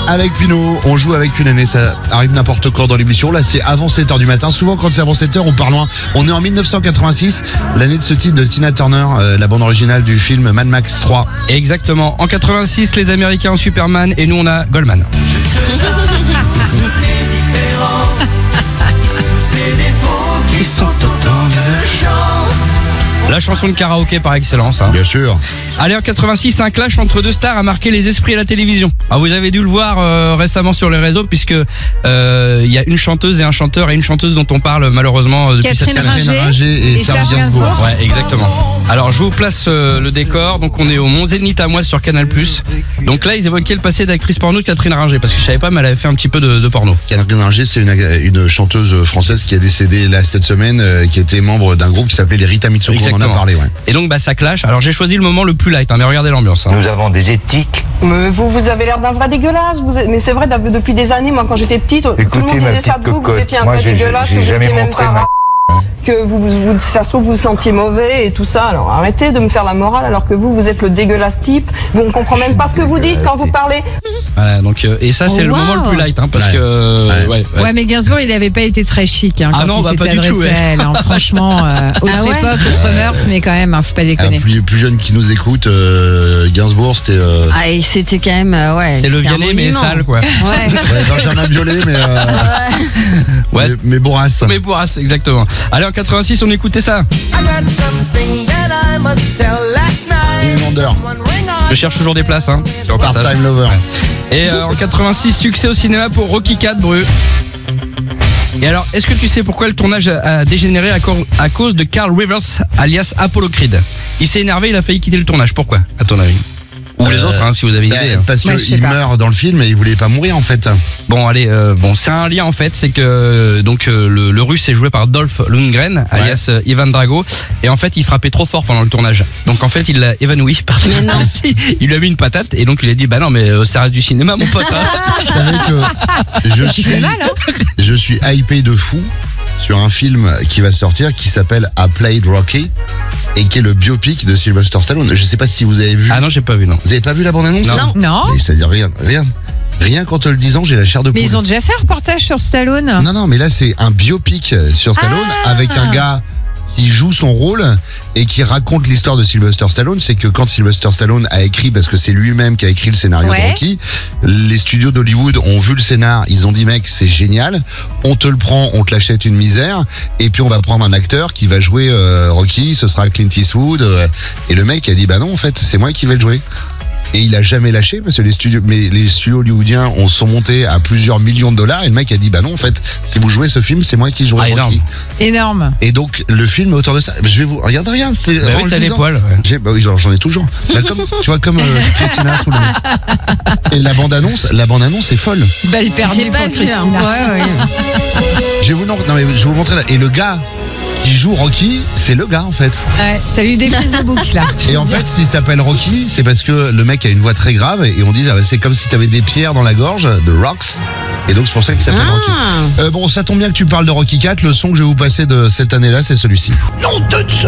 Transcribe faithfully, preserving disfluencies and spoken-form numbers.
Avec Pinot, on joue avec une année, ça arrive n'importe quand dans l'émission. Là, c'est avant sept heures du matin. Souvent, quand c'est avant sept heures, on part loin. On est en mille neuf cent quatre-vingt-six, l'année de ce titre de Tina Turner, euh, la bande originale du film Mad Max trois. Exactement. En quatre-vingt-six, les Américains ont Superman et nous on a Goldman. Ils sont autant de chance. La chanson de karaoké par excellence. Hein. Bien sûr. Allez, en quatre-vingt-six, un clash entre deux stars a marqué les esprits à la télévision. Ah, vous avez dû le voir euh, récemment sur les réseaux, puisque il euh, y a une chanteuse et un chanteur et une chanteuse dont on parle malheureusement euh, depuis Catherine cette semaine. Ringer. Ringer et, Et Serge Serge Gainsbourg. Gainsbourg. Ouais, exactement. Alors, je vous place euh, le décor. Donc, on est au Mont Zénith à Moise sur Canal plus. Donc là, ils évoquaient le passé d'actrice porno de Catherine Ringer, parce que je savais pas, mais elle avait fait un petit peu de, de porno. Catherine Ringer, c'est une, une chanteuse française qui a décédé là cette semaine, euh, qui était membre d'un groupe qui s'appelait les Rita Mitsouko. On en a Exactement. parlé, ouais. Et donc, bah, ça clash. Alors, j'ai choisi le moment le plus light, hein, mais regardez l'ambiance. Hein. Nous avons des éthiques. Mais vous, vous avez l'air d'un vrai dégueulasse. Vous êtes- mais c'est vrai, d'av- depuis des années, moi, quand j'étais petite, tout le Écoutez, monde ma disait ça petite de vous, que vous cocotte, étiez un moi, vrai j'ai- dégueulasse, j'ai que vous jamais étiez même montré pas ma ra- que vous, vous, ça se trouve, vous vous sentiez mauvais et tout ça. Alors arrêtez de me faire la morale alors que vous, vous êtes le dégueulasse type. Bon, on comprend même pas ce que vous dites quand vous parlez. Voilà, donc, euh, et ça, c'est Oh, le wow. moment le plus light, hein, parce Ouais. que, euh, Ouais. ouais, ouais. Ouais, mais Gainsbourg, il n'avait pas été très chic hein, Ah quand non, il bah, s'était pas du adressé tout, ouais. à elle. hein. Franchement, euh, autre Ah ouais époque, autre mœurs, mais quand même, hein, faut pas Alors, déconner. plus, plus jeune qui nous écoute, euh, Gainsbourg, c'était euh, Ah, et c'était quand même, euh, ouais. C'est le c'était un Vianney, mais monument. sale, quoi. Ouais. ouais, Benjamin Biolay, mais, euh, Ouais. mais, mais bourrasse. Mais bourrasse, exactement. Allez, en quatre-vingt-six, on écoutait ça. Stevie Wonder, Je cherche toujours des places, hein. sur le passage. Part-Time Lover. Et euh, en quatre-vingt-six, succès au cinéma pour Rocky quatre, Bru. Et alors, est-ce que tu sais pourquoi le tournage a a dégénéré à, cor- à cause de Carl Rivers, alias Apollo Creed? Il s'est énervé, il a failli quitter le tournage. Pourquoi, à ton avis? Ou les Euh, autres, hein, si vous avez une Bah, idée. hein. parce Moi, je sais qu'il pas. meurt dans le film et il voulait pas mourir en fait. Bon, allez, euh, bon, c'est un lien en fait, c'est que donc euh, le, le russe est joué par Dolph Lundgren, alias euh, Ivan Drago, et en fait il frappait trop fort pendant le tournage. Donc en fait il l'a évanoui. Pardon. Mais non. Si, il lui a mis une patate et donc il a dit bah non mais euh, ça reste du cinéma mon pote. hein. Vous savez que je suis, mal, hein je suis hypé de fou sur un film qui va sortir qui s'appelle I Played Rocky et qui est le biopic de Sylvester Stallone. Je sais pas si vous avez vu. Ah non j'ai pas vu non. Vous avez pas vu la bande-annonce? Non. Non. Mais c'est-à-dire rien, rien. Rien qu'en te le disant, j'ai la chair de poule. Mais ils ont déjà fait un reportage sur Stallone. Non, non, mais là c'est un biopic sur Stallone Ah. avec un gars qui joue son rôle et qui raconte l'histoire de Sylvester Stallone. C'est que quand Sylvester Stallone a écrit, parce que c'est lui-même qui a écrit le scénario Ouais. de Rocky, les studios d'Hollywood ont vu le scénar, ils ont dit mec c'est génial, on te le prend, on te l'achète une misère, et puis on va prendre un acteur qui va jouer euh, Rocky, ce sera Clint Eastwood, euh, et le mec a dit bah non en fait c'est moi qui vais le jouer. Et il a jamais lâché parce que les studios, mais les studios hollywoodiens ont sont montés à plusieurs millions de dollars et le mec a dit bah non en fait si vous jouez ce film c'est moi qui jouerai Ah, Rocky. énorme. Énorme. Et donc le film est autour de ça. Je vais vous regarde rien. C'est Bah en oui le t'as les disant. poils. Ouais. J'ai- Bah oui j'en j'en ai toujours. Bah, comme, tu vois comme euh, Christina sous le. Et la bande annonce, la bande annonce est folle. Belle perdue J'ai pas pour vu. hein. Christina. Ouais, ouais. Je vais vous non, non, mais je vais vous montrer là. Et le gars qui joue Rocky, c'est le gars en fait. Ouais, ça lui défrise le bouc là. Et en fait, s'il s'appelle Rocky, c'est parce que le mec a une voix très grave et on dit ah, c'est comme si t'avais des pierres dans la gorge, de rocks. Et donc c'est pour ça qu'il s'appelle Ah. Rocky. Euh, bon, ça tombe bien que tu parles de Rocky quatre. Le son que je vais vous passer de cette année-là, c'est celui-ci.